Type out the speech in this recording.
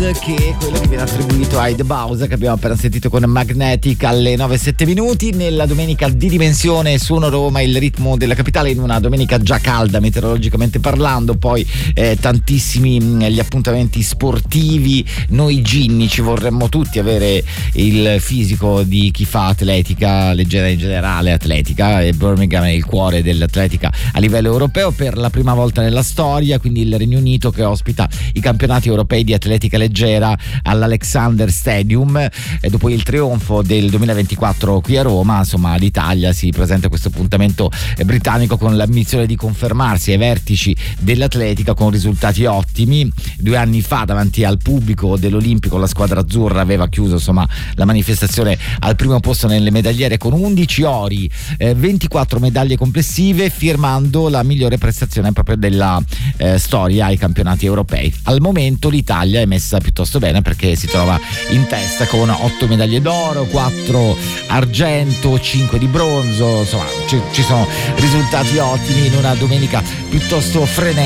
che è quello che viene attribuito ai The Bows, che abbiamo appena sentito con Magnetic alle 9:07 minuti. Nella domenica di Dimensione Suono Roma, il ritmo della capitale, in una domenica già calda meteorologicamente parlando. Poi tantissimi gli appuntamenti sportivi. Noi ginni ci vorremmo tutti avere il fisico di chi fa atletica leggera, in generale atletica, e Birmingham è il cuore dell'atletica a livello europeo per la prima volta nella storia, quindi il Regno Unito che ospita i campionati europei di atletica leggera all'Alexander Stadium, e dopo il trionfo del 2024 qui a Roma, insomma l'Italia si presenta a questo appuntamento britannico con l'ambizione di confermarsi ai vertici dell'atletica con risultati ottimi. 2 anni fa davanti al pubblico dell'Olimpico la squadra azzurra aveva chiuso insomma la manifestazione al primo posto nelle medagliere con 11 ori, 24 medaglie complessive, firmando la migliore prestazione proprio della storia ai campionati europei. Al momento l'Italia è messa piuttosto bene perché si trova in testa con 8 medaglie d'oro, 4 argento, 5 di bronzo, insomma ci sono risultati ottimi in una domenica piuttosto frenetica